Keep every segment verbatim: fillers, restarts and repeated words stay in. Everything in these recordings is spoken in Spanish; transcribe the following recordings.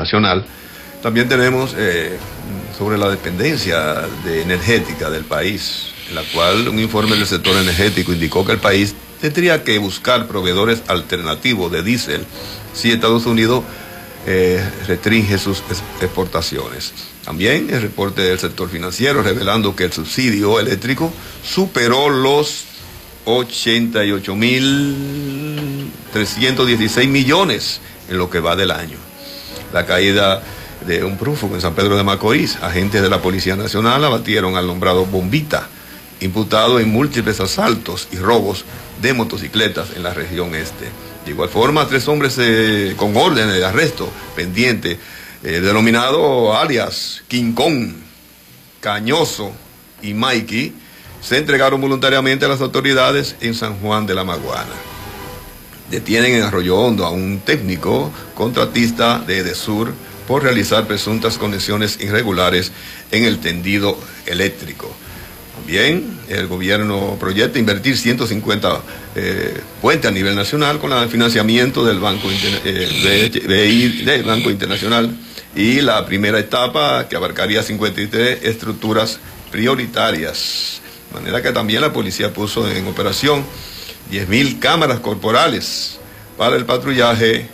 nacional. También tenemos eh, sobre la dependencia de energética del país, en la cual un informe del sector energético indicó que el país tendría que buscar proveedores alternativos de diésel si Estados Unidos eh, restringe sus exportaciones. También el reporte del sector financiero revelando que el subsidio eléctrico superó los ochenta y ocho mil trescientos dieciséis millones en lo que va del año. La caída de un prófugo en San Pedro de Macorís, agentes de la Policía Nacional abatieron al nombrado Bombita, imputado en múltiples asaltos y robos de motocicletas en la región este. De igual forma, tres hombres eh, con órdenes de arresto pendiente, eh, denominado alias King Kong, Cañoso y Mikey, se entregaron voluntariamente a las autoridades en San Juan de la Maguana. Detienen en Arroyo Hondo a un técnico contratista de Edesur por realizar presuntas conexiones irregulares en el tendido eléctrico. También el gobierno proyecta invertir ciento cincuenta eh, puentes a nivel nacional con el financiamiento del Banco, Inter eh, de, de, del Banco Internacional y la primera etapa que abarcaría cincuenta y tres estructuras prioritarias. De manera que también la policía puso en operación diez mil cámaras corporales para el patrullaje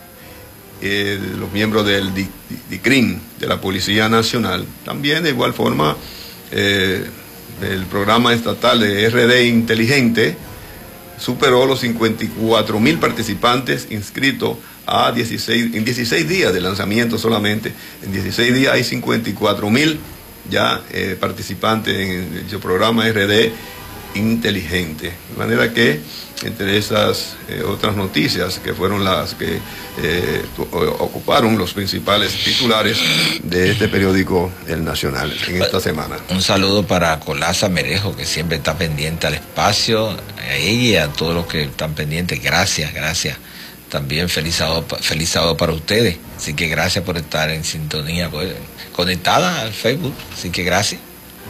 eh, de los miembros del D I C R I M, de la Policía Nacional. También de igual forma eh, el programa estatal de R D Inteligente superó los cincuenta y cuatro mil participantes inscritos a dieciséis, en dieciséis días de lanzamiento solamente. En dieciséis días hay cincuenta y cuatro mil ya eh, participantes en dicho programa R D Inteligente. De manera que entre esas eh, otras noticias que fueron las que eh, ocuparon los principales titulares de este periódico El Nacional en esta semana. Un saludo para Colaza Merejo, que siempre está pendiente al espacio, a ella y a todos los que están pendientes. Gracias, gracias. También feliz sábado, feliz sábado para ustedes. Así que gracias por estar en sintonía, pues, conectada al Facebook. Así que gracias.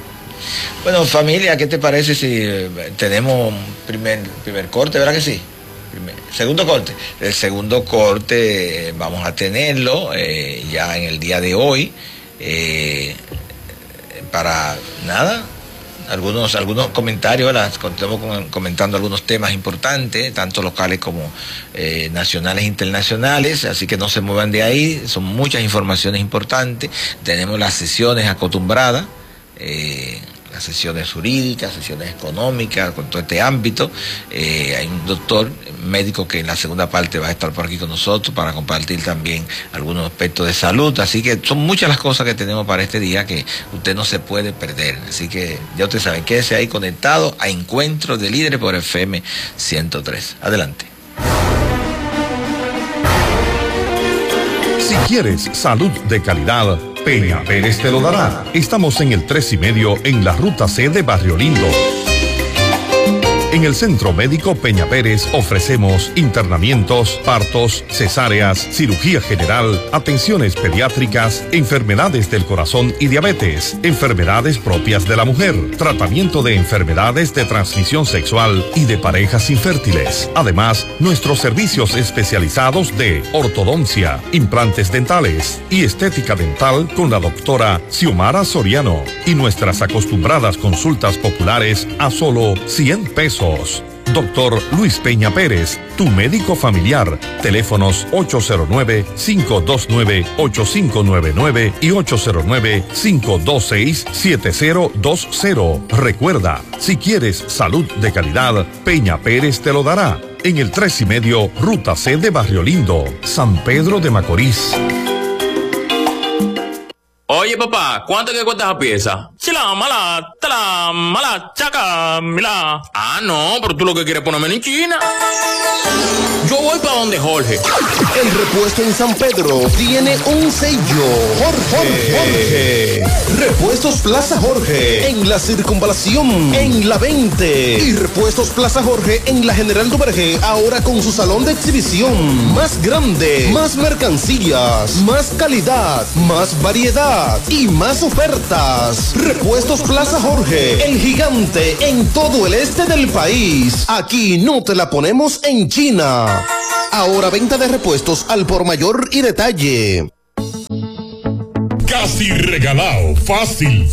Bueno, familia, ¿qué te parece si tenemos un primer, primer corte? ¿Verdad que sí? Primer, segundo corte. El segundo corte vamos a tenerlo eh, ya en el día de hoy. Eh, para nada, algunos, algunos comentarios, ¿verdad? Estamos comentando algunos temas importantes, tanto locales como eh, nacionales e internacionales, así que no se muevan de ahí, son muchas informaciones importantes. Tenemos las sesiones acostumbradas, eh, las sesiones jurídicas, sesiones económicas, con todo este ámbito. Eh, hay un doctor médico que en la segunda parte va a estar por aquí con nosotros para compartir también algunos aspectos de salud. Así que son muchas las cosas que tenemos para este día que usted no se puede perder. Así que ya usted sabe, quédese ahí conectado a Encuentro de Líderes por F M ciento tres. Adelante. Si quieres salud de calidad, Peña Pérez te lo dará. Estamos en el tres y medio en la Ruta C de Barrio Lindo. En el Centro Médico Peña Pérez ofrecemos internamientos, partos, cesáreas, cirugía general, atenciones pediátricas, enfermedades del corazón y diabetes, enfermedades propias de la mujer, tratamiento de enfermedades de transmisión sexual y de parejas infértiles. Además, nuestros servicios especializados de ortodoncia, implantes dentales y estética dental con la doctora Xiomara Soriano y nuestras acostumbradas consultas populares a solo cien pesos. Doctor Luis Peña Pérez, tu médico familiar. Teléfonos ocho cero nueve, cinco dos nueve, ocho cinco nueve nueve y ocho cero nueve, cinco dos seis, siete cero dos cero. Recuerda, si quieres salud de calidad, Peña Pérez te lo dará. En el tres y medio, Ruta C de Barrio Lindo, San Pedro de Macorís. Oye, papá, ¿cuánto que cuesta esa pieza? Si la mala, te la mala, chaca, mira. Ah, no, pero tú lo que quieres ponerme en China. Yo voy para donde Jorge. El repuesto en San Pedro tiene un sello. Jorge. Jorge. Repuestos Plaza Jorge. En la Circunvalación. En la veinte. Y Repuestos Plaza Jorge en la General Duvergé. Ahora con su salón de exhibición. Más grande. Más mercancías. Más calidad. Más variedad. Y más ofertas. Repuestos Plaza Jorge. El gigante en todo el este del país. Aquí no te la ponemos en China. Ahora venta de repuestos al por mayor y detalle. casi regalado, fácil.